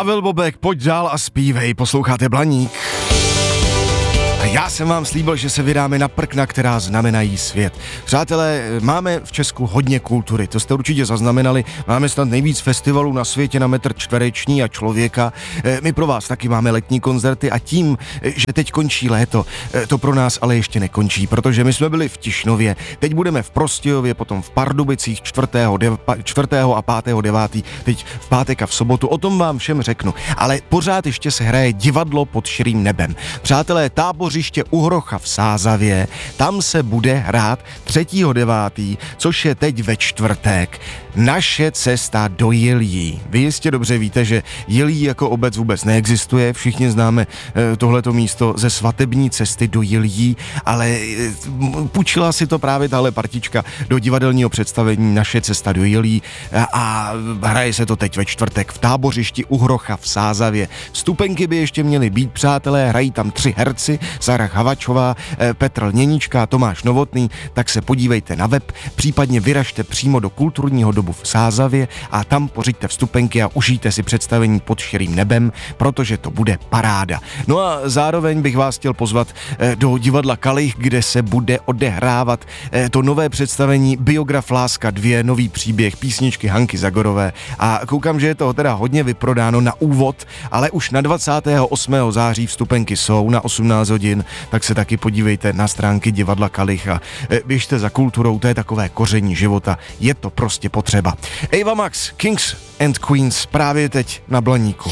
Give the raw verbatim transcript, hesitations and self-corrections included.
Pavel Bobek, pojď dál a zpívej, posloucháte Blaník. A já jsem vám slíbil, že se vydáme na prkna, která znamenají svět. Přátelé, máme v Česku hodně kultury, to jste určitě zaznamenali. Máme snad nejvíc festivalů na světě na metr čtvereční a člověka. My pro vás taky máme letní koncerty a tím, že teď končí léto, to pro nás ale ještě nekončí, protože my jsme byli v Tišnově, teď budeme v Prostějově, potom v Pardubicích čtvrtého a pátého devátého teď v pátek a v sobotu, o tom vám všem řeknu. Ale pořád ještě se hraje divadlo pod širým nebem. Přátelé, tábořiště u Hrocha v Sázavě, tam se bude hrát třetího devátého což je teď ve čtvrtek, Naše cesta do Jiljí. Vy jistě dobře víte, že Jilí jako obec vůbec neexistuje, všichni známe e, tohleto místo ze svatební cesty do Jiljí, ale e, půjčila si to právě tahle partička do divadelního představení Naše cesta do Jilí a, a hraje se to teď ve čtvrtek v tábořišti u Hrocha v Sázavě. Vstupenky by ještě měly být, přátelé, hrají tam tři herci, Zara Havačová, e, Petr Lněnička a Tomáš Novotný, tak se podívejte na web, případně vyražte přímo do kulturního domu v Sázavě a tam pořiďte vstupenky a užijte si představení pod širým nebem, protože to bude paráda. No a zároveň bych vás chtěl pozvat do divadla Kalich, kde se bude odehrávat to nové představení Biograf Láska dva, nový příběh písničky Hanky Zagorové a koukám, že je toho teda hodně vyprodáno na úvod, ale už na dvacátého osmého září vstupenky jsou na osmnáct hodin, tak se taky podívejte na stránky divadla Kalich a běžte za kulturou, to je takové koření života, je to prostě potřeba. Ava Max, Kings and Queens, právě teď na Blaníku.